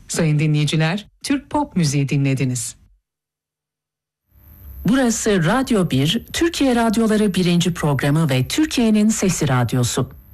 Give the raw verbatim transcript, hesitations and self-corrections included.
Sayın dinleyiciler, Türk pop müziği dinlediniz. Burası Radyo bir, Türkiye Radyoları birinci programı ve Türkiye'nin Sesi Radyosu.